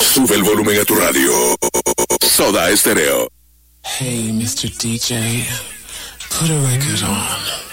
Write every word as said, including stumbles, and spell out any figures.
Sube el volumen a tu radio. Soda Stereo. Hey, mister D J, put a record on.